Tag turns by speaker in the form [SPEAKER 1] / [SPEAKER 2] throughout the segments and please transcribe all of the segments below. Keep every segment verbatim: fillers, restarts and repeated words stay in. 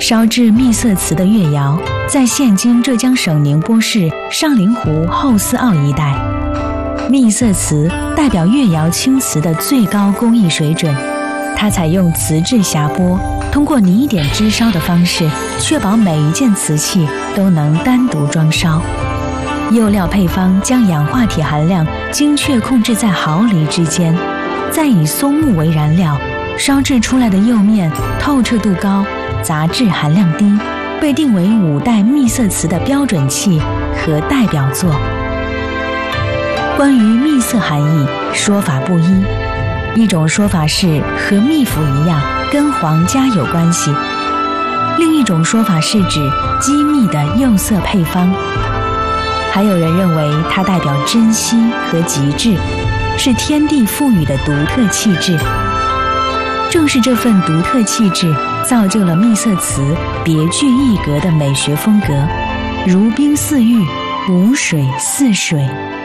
[SPEAKER 1] 烧制秘色瓷的越窑，在现今浙江省宁波市上林湖后思坳一带。秘色瓷代表越窑青瓷的最高工艺水准，它采用瓷质匣钵，通过泥点支烧的方式，确保每一件瓷器都能单独装烧。釉料配方将氧化铁含量精确控制在毫厘之间，再以松木为燃料，烧制出来的釉面透彻度高，杂质含量低，被定为五代秘色瓷的标准器和代表作。关于秘色含义，说法不一。一种说法是和秘府一样，跟皇家有关系；另一种说法是指机密的釉色配方。还有人认为它代表珍惜和极致，是天地赋予的独特气质。正是这份独特气质，造就了秘色瓷别具一格的美学风格，如冰似玉，无水似水。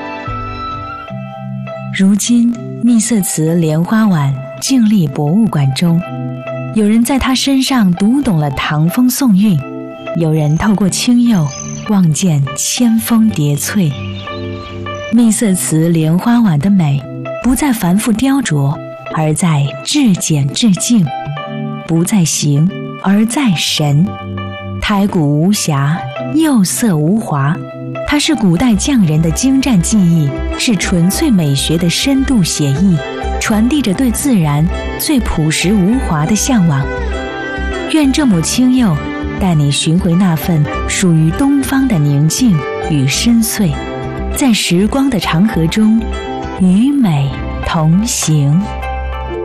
[SPEAKER 1] 如今，秘色瓷莲花碗静立博物馆中，有人在它身上读懂了唐风宋韵，有人透过青釉望见千峰叠翠。秘色瓷莲花碗的美，不在繁复雕琢，而在至简至静；不在形，而在神。胎骨无瑕，釉色无华，它是古代匠人的精湛技艺，是纯粹美学的深度写意，传递着对自然最朴实无华的向往。愿这抹青釉带你寻回那份属于东方的宁静与深邃，在时光的长河中与美同行。